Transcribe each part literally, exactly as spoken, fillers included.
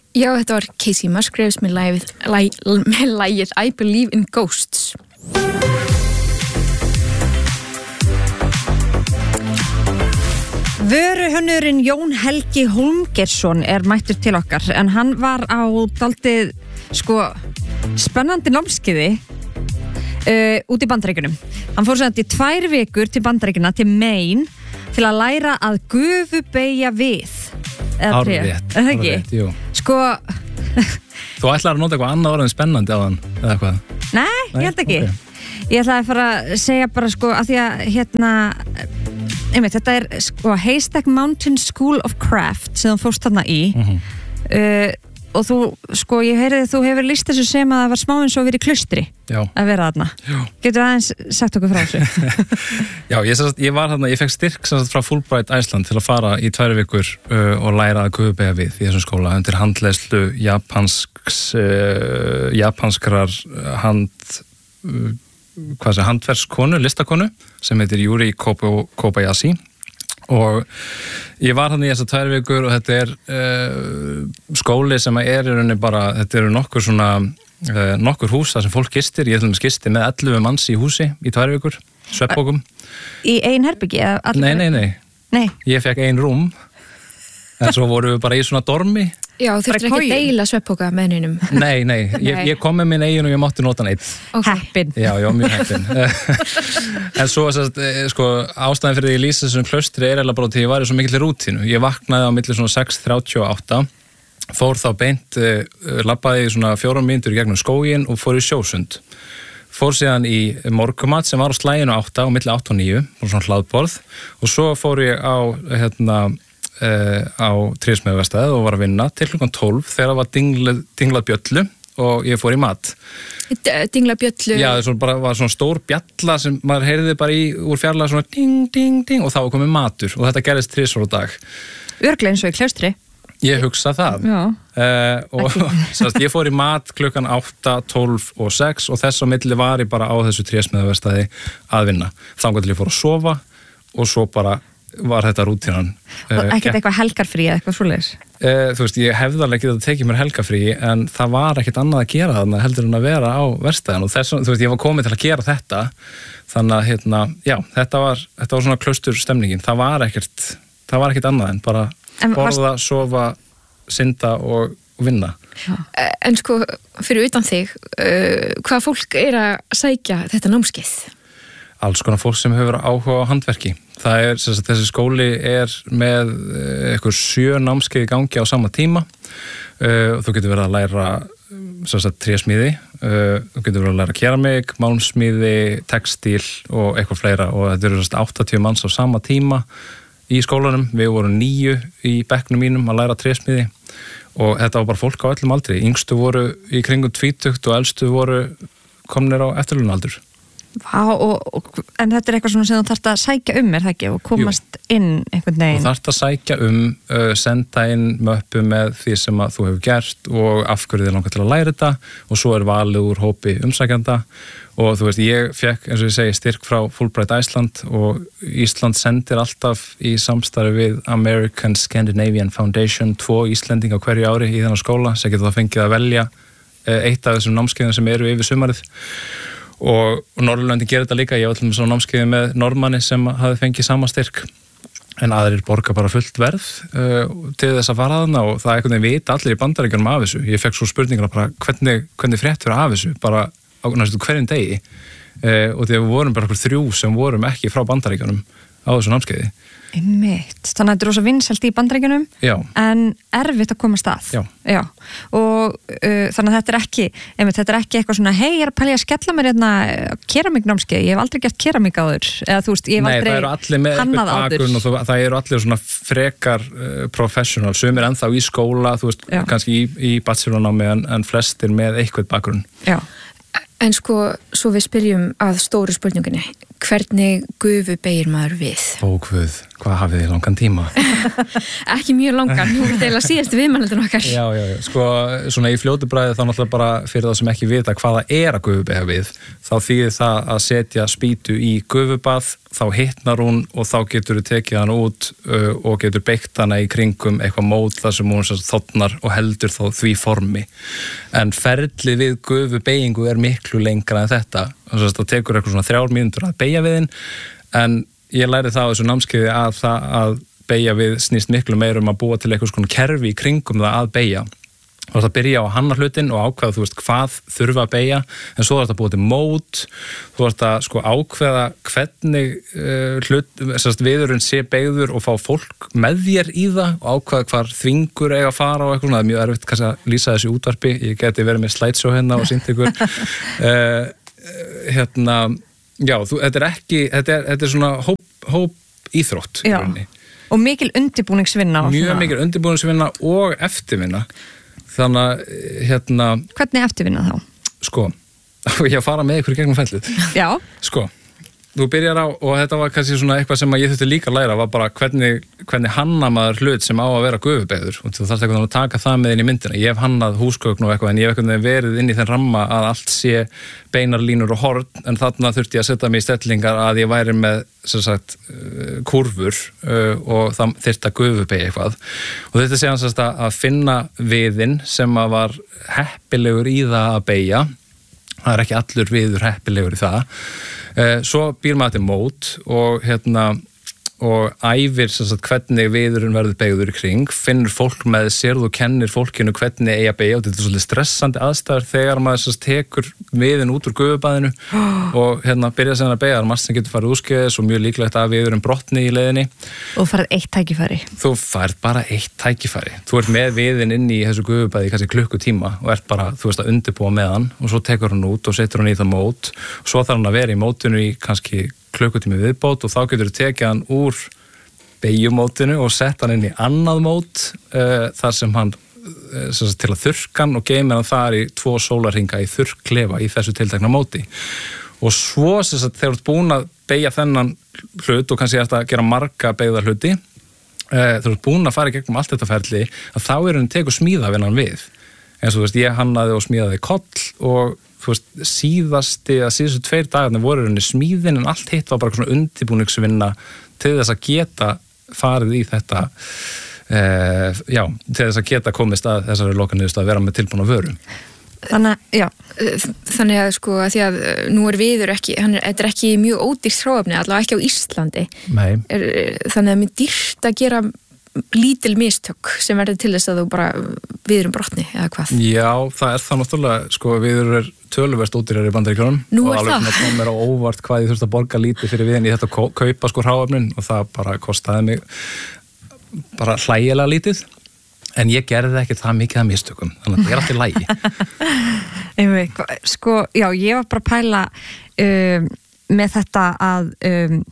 Já, þetta var Casey Musgraves með lagið, með lagið I Believe in Ghosts. Vöruhönnurinn Jón Helgi Hólmgeirsson er mættur til okkar en hann var á dálítið sko spennandi námskeiði uh, út í Bandaríkjunum. Hann fór sem þetta í tvær vikur til Bandaríkjuna til Maine til að læra að gufubeygja við. Árrétt, árrétt, jú. Sko Þú ætlar að nota eitthvað annað orðin spennandi á hann eða hvað? Nei, Nei, ég held ekki. Okay. Ég ætlaði að fara að segja bara sko að því að hérna einmitt, þetta er sko Haystack Mountain School of Craft sem þú fórst þarna í mm-hmm. uh, og þú, sko, ég heyrði þú hefur lýst þessu sem að það var smá eins og verið í klaustri Já. Að vera þarna. Já. Getur aðeins sagt okkur frá þessu? Já, ég, sagt, ég var þarna, ég fekk styrk sagt, frá Fulbright Iceland til að fara í tværi vikur uh, og læra að gufubeygja við í þessum skóla undir handleiðslu japansks uh, japanskrar hand uh, hvað sé, handverkskonu, listakonu sem heitir Yuri Kobayashi og ég var hann í þessar tvær vikur og þetta er uh, skóli sem er í rauninni bara, þetta eru nokkur svona uh, nokkur hús þar sem fólk gistir, ég ætlum að gisti með ellefu manns í húsi í tvær vikur, svefnbókum. Í ein herbyggi? Nei, nei, nei, nei. Ég fekk ein rúm en svo voru við bara í svona dormi. Já, þú þurftir ekki að deila svefnpoka með hennunum. Nei, nei, ég, ég kom með minn eigin og ég mátti nota hann eitt. Okay. Heppin. Já, já, mjög heppin. En svo, sko, ástæðan fyrir því ég lýsa þessum klaustri er eða bara til ég var í svo mikillir rútínu. Ég vaknaði á milli svona sex þrjátíu og átta, fór þá beint, uh, labbaði svona fjórar mínútur í gegnum skóginn og fór í sjósund. Fór síðan í morgumat sem var á slæginu átta og milli átta og níu, og svona hlaðborð, og svo fór ég á, hérna, Uh, á Trésmiðjuvestæð og var að vinna til klukkan tólf þegar það var dinglað, dinglað bjöllu og ég fór í mat. Dinglað bjöllu? Já, það bara, var svona stór bjalla sem maður heyrði bara í úr fjarlæg svona ding, ding, ding og þá var komið matur og þetta gerðist þrisvar á dag. Örglega eins og í klaustri? Ég hugsa það. Já. Uh, og sérst, ég fór í mat klukkan átta, tólf og sex og þess á milli var ég bara á þessu Trésmiðjuvestæði að vinna. Þangað til ég fór að sofa og svo bara var þetta rútínan. Og ekkert eitthvað helgarfrí eða eitthvað svoleiðis? Uh, þú veist, ég hefði alveg getað að tekið mér helgarfrí en það var ekkert annað að gera þarna heldur en að vera á verkstæðinu og þess, þú veist, ég var komið til að gera þetta þannig að, hérna, já, þetta var, þetta var svona klausturstemningin. Það var ekkert, það var ekkert annað en bara en borða, varst... sofa, synda og, og vinna. Já. En sko, fyrir utan þig, uh, hvað fólk er að sækja þetta námskeið? Alls konar fólk sem hefur áhuga á handverki. Það er, sem sagt, þessi skóli er með eitthvað sjö námskeið í gangi á sama tíma. Uh, þú getur verið að læra sem sagt, trésmíði, uh, þú getur verið að læra keramik, málmsmíði, textíl og eitthvað fleira og þetta eru áttatíu manns á sama tíma í skólanum. Við vorum níu í bekknum mínum að læra trésmíði og þetta var bara fólk á öllum aldri. Yngstu voru í kringum tvítugt og elstu voru komnir á eftirlaunaaldur. Vá, og, og, en þetta er eitthvað sem þú þarft að sækja um, er það ekki? Og komast Jú. inn einhvern veginn? Þú þarft að sækja um, uh, senda inn möppu með því sem að þú hefur gert og af hverju þið langar til að læra þetta og svo er valið úr hópi umsækjanda og þú veist, ég fekk, eins og ég segi, styrk frá Fulbright Iceland og Ísland sendir alltaf í samstarfi við American Scandinavian Foundation tvo Íslendinga hverju ári í þennan skóla sem getur það fengið að velja uh, eitt af þessum námskeiðum sem eru yfir sumarið. Og, og Norðurlöndin gerir þetta líka, ég var alltaf með svona námskeiði með Norðmanni sem hafi fengið sama styrk en aðrir borga bara fullt verð uh, til þess að fara þarna og það er einhvern veginn vita allir í Bandaríkjunum af þessu. Ég fekk svo spurningar bara hvernig, hvernig frétt fyrir af þessu bara á næstu hverjum degi uh, og þegar við vorum bara okkur þrjú sem vorum ekki frá Bandaríkjunum á þessu námskeiði. Einmitt, þannig að þetta er rosa vinsælt í Bandaríkjunum en erfitt að koma að stað. Já. Já. Og uh, þannig að þetta er ekki, einmitt, þetta er ekki eitthvað svona, hei, ég er að pælja að skella mér hérna keramíknámskeið, ég hef aldrei gert keramík áður, eða þú veist, ég hef Nei, aldrei hannað áður. Nei, það eru allir með eitthvað bakgrunn og það, það eru allir svona frekar uh, professional, sumir ennþá í skóla, þú veist, Já. kannski í, í bachelornámi en, en flestir með eitthvað bakgrunn. Já. En sko, svo við spyrjum að stóru spurningunni, hvernig gufu beygir maður við? Ó, guð, Hvað hafið þið langan tíma? Ekki mjög langan, nú er þetta síðast viðmælandun okkar. Já, já, já, sko, svona í fljótu bragði þá náttúrulega bara fyrir það sem ekki vita hvaða er að gufubeygja við, þá þýðir það að setja spýtu í gufubað, þá hitnar hún og þá getur þú tekið hann út uh, og getur beygt hana í kringum eitthvað mót þar sem hún þotnar og heldur þá því formi. En ferlið við gufubeygingu er miklu lengra en þetta. Það tekur eitthvað svona þrjár mínútur að beygja við þinn, en ég læri það á þessu námskeiði að það að beygja við snýst miklu meir um að búa til eitthvað svona kerfi í kringum það að beygja. Þú ert að byrja á hanna hlutin og ákveða, þú veist, hvað þurfa að beygja, en svo ert að búa til mót, þú ert að sko ákveða hvernig uh, hlut, sérst, viðurinn sé beygður og fá fólk með þér í það og ákveða hvar þvingur eiga að fara og eitthvað svona. Það er mjög erfitt kannski að lýsa þessu útvarpi, ég geti verið með slideshow hérna og sýnt ykkur. uh, hérna, já, þú, þetta er ekki, þetta er, þetta er svona hóp, hóp íþrótt. Já, og mikil undirbúningsvinna. Mjög mikil undirbúningsvinna og eftirvinna. Þannig að, hérna... Hvernig eftirvinna þá? Sko, ég fara með ykkur gegnum fellið. Já. Sko, þú byrjar á, og þetta var kannski svona eitthvað sem ég þurfti líka að læra, var bara hvernig, hvernig hanna maður hlut sem á að vera gufubeygður. Og þú þarfst eitthvað að taka það með inn í myndina. Ég hef hannað húsgögn og eitthvað, en ég hef eitthvað verið inn í þenn ramma að allt sé beinar línur og horn, en þarna þurfti ég að setja mig í stellingar að ég væri með, sem sagt, kúrfur uh, og það þyrfti að gufubeygja eitthvað. Og þetta sé hans að finna viðinn sem að var heppilegur í það að beygja. Það er ekki allur viður heppilegur í það. Uh, svo býr maður til mót og hérna og æfir sem sagt, hvernig viðurinn verður beygður í kring, finnur fólk með sér, þú kennir fólkinu hvernig eigi að beygja og þetta er svolítið stressandi aðstæður þegar maður sem sagt, tekur viðinn út úr gufubaðinu og hérna byrja sem að beygja, það er margt sem getur farið úrskeiðis og mjög líklegt að viðurinn brotni í leiðinni. Og þú færð eitt tækifæri. Þú færð bara eitt tækifæri. Þú ert með viðinn inn í þessu gufubaði kannski klukkutíma og ert bara, þú veist, að undirbúa með hann og svo tekur hann út og setur hann í það mót og svo þarf hann að vera í mótinu í kannski klukkutími viðbót og þá getur þú tekið hann úr beyjumótinu og sett hann inn í annað mót uh, þar sem hann uh, sem sagt, til að þurrka hann og geymir hann þar í tvo sólarhringa í þurrklefa í þessu tiltekna móti. Og svo sem sagt, þegar þú ert búin að beygja þennan hlut og kannski ert að gera marga beygða hluti, uh, þegar þú ert búin að fara í gegnum allt þetta ferli, að þá er hann tekur smíðavinnan við. Eins og þú veist, ég hannaði og smíðaði koll og þú veist, síðasti að síðustu tveir dagarnir voru henni smíðin en allt hitt var bara svona undirbúningsvinna til þess að geta farið í þetta uh, já, til þess að geta komist að þessari lokaniðust að vera með tilbúna vörum. Þannig, já. Þannig að sko að því að nú er viður ekki, hann er, þetta er ekki mjög ódýrt hráefni, allavega ekki á Íslandi. Nei. Er, þannig að mér dýrt að gera lítil mistök sem verður til þess að þú bara viðurum brotni eða hvað? Já, það er það náttúrulega, sko, viður er töluvert ódýrar í Bandaríkjunum. Nú og er það. Og alveg kom mér á óvart hvað ég þurfti að borga lítið fyrir viðin í þetta kaupa sko hráefnin og það bara kostaði mig bara hlægilega lítið. En ég gerði ekki það mikið að mistökum, þannig að það er alltaf lægi. Einmitt, sko, já, ég var bara að pæla um, með þetta að um,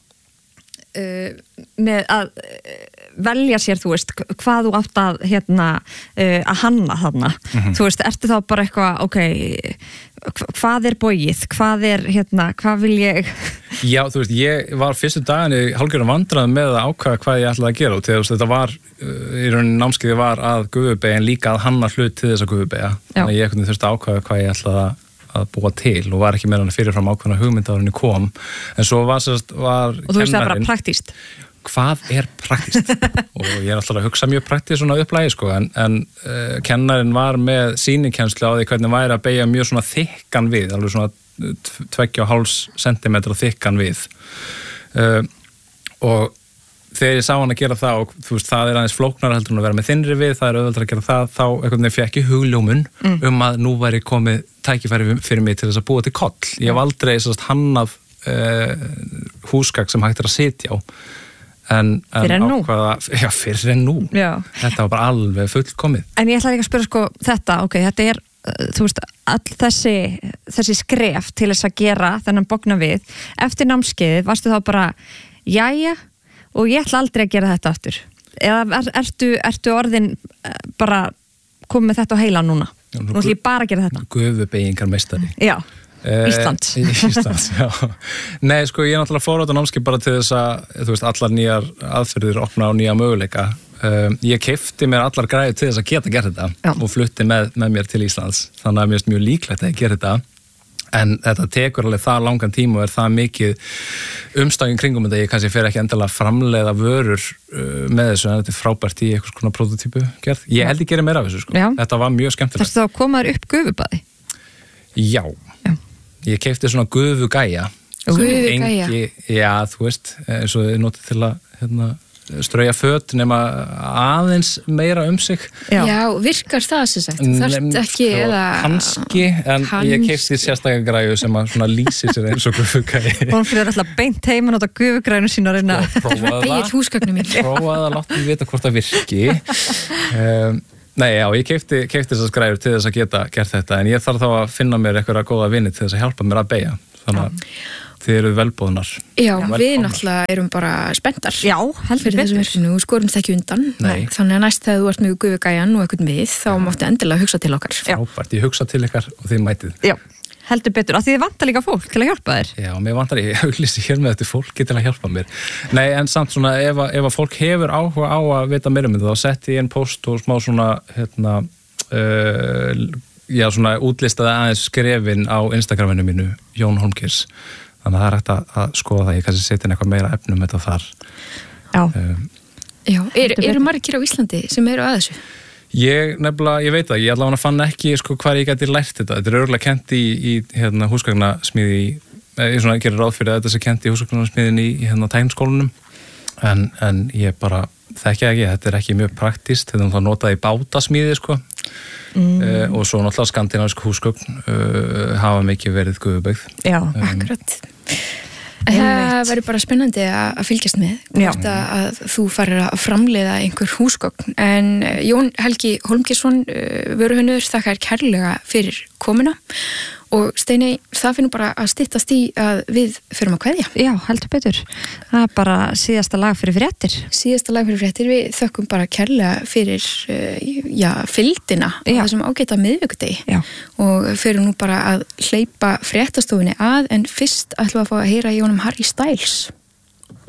uh, með að uh, velja sér, þú veist, hvað þú átt að hérna, uh, að hanna þarna. Mm-hmm. Þú veist, ertu þá bara eitthvað, ok, hvað er bogið, hvað er, hérna, hvað vil ég... Já, þú veist, ég var fyrstu daginn hálfgerðum vandræðum með að ákvæða hvað ég ætlaði að gera og til þess að þetta var, í rauninni námskeiði var að gufubeygja en líka að hanna hlut til þess að gufubeygja. Þannig að ég þurfti að ákvæða hvað ég ætlaði að búa til og var ekki með hann fyrirfram ákvæðna hugmynd að henni kom. En svo var sérst, var og þú veist það bara praktíst. Hvað er praktist? Og ég er alltaf að hugsa mjög praktist svona upplægi sko, en, en uh, kennarinn var með sýnikennslu á því hvernig væri að beygja mjög svona þykkan við, alveg svona tveggja og hálfs sentimetra þykkan við. Uh, og þegar ég sá hann að gera það og þú veist, það er aðeins flóknara heldur en að vera með þynnri við, það er auðveldara að gera það, þá einhvern veginn fékk ég hugljómun mm. um að nú væri komið tækifæri fyrir mig til þess að búa til koll. Ég hef aldrei sérst hannað uh, húsgagn sem hægt er að sitja á. En, en fyrir en nú ákvaða, já, fyrir en nú já. Þetta var bara alveg fullkomið. En ég ætla ekki að spyrja sko þetta, ok, þetta er þú veist, all þessi þessi skref til þess að gera þennan bogna við, eftir námskeiðið varstu þá bara, jæja og ég ætla aldrei að gera þetta aftur eða er, ertu, ertu orðin bara komið þetta á heila núna, nú ætla ég bara að gera þetta Gufubeygingar meistari. Já. Íslands. Eh, Íslands, já. Nei, sko, ég er náttúrulega fór á þetta námskeið bara til þess að, þú veist, allar nýjar aðferðir opna á nýja möguleika. Um, ég keypti mér allar græður til þess að geta gert þetta já. Og flutti með, með mér til Íslands. Þannig að mér finnst mjög líklegt að ég gera þetta. En þetta tekur alveg það langan tíma og er það mikið umstæðin kringum þetta. Ég kannski fer ekki endilega að framleiða vörur uh, með þessu, en þetta er frábært í eitthvað svona prototípu gerð. Ég held ég gera meira af þessu, sko. Já. Þetta var mjög skemmtilegt. Þarftu þá að koma þér upp gufubaði? Já. Já. Ég keypti svona gufugæja. Gufugæja? Já, þú veist, eins og þið notið til að hérna, strauja föt nema aðeins meira um sig. Já, Já virkar það sem sagt? Þarft ekki sko, eða... Kanski, en Kanski. Ég keypti sérstaklega græju sem að svona lýsi sér eins og gufugæji. Hún fyrir alltaf beint heim og nota gufugræjunu sína að reyna. Begið húsgögnum mín. Prófaði að láta mig vita hvort það virki. Um, Nei, já, ég keypti, keypti þessar græjur til þess að geta gert þetta, en ég þarf þá að finna mér eitthvað góða vini til þess að hjálpa mér að beygja. Þannig að þið eru velbúðnar. Já, við náttúrulega erum bara spenntar. Já, heldur betur. Við skorumst ekki undan. Nei. Þannig að næst þegar þú ert með gufugæjan og eitthvað við, þá máttu endilega hugsa til okkar. Frábært, ég hugsa til ykkar og þið mætið. Já. Heldur betur, af því þið vantar líka fólk til að hjálpa þér. Já, mér vantar ég, ég auglýsi hér með þetta fólki til að hjálpa mér. Nei, en samt svona, ef að, ef að fólk hefur áhuga á að vita meira um þetta, þá setti ég einn post og smá svona, hérna, uh, já, svona útlistaði aðeins skrefin á Instagraminu mínu, Jón Holmgeirs. Þannig að það er hægt að, að skoða það, ég kannski setja inn eitthvað meira efnum þetta þar. Já. Um, já, er, eru margir á Íslandi sem eru að þessu? Ég nefnilega, ég veit það, ég allavega fann ekki sko hvað ég gæti lært þetta. Þetta er örgulega kent í, í hérna, húsgagnasmíði, ég svona gerir ráð fyrir að þetta sé kent í húsgagnasmíðin í, í hérna tækniskólanum, en, en ég bara þekki ekki, þetta er ekki mjög praktískt, þetta er náttúrulega notað í bátasmíði sko, mm. uh, og svo náttúrulega skandinavísk húsgögn uh, hafa mikið verið gufubyggð. Já, um, akkurat. Það verður bara spennandi að fylgjast með hvort að, að þú farir að framleiða einhver húsgögn. En Jón Helgi Hólmgeirsson, vöruhönnuður, þakkar kærlega fyrir komuna og Steini, það finnur bara að styttast í að við förum að kveðja. Já, heldur betur. Það er bara síðasta lag fyrir fréttir. Síðasta lag fyrir fréttir, við þökkum bara kærlega fyrir já, fylgdina á þessum ágæta miðvikudegi. Já. Og fyrir nú bara að hleypa fréttastofunni að, en fyrst ætlum við að fá að heyra í honum Harry Styles.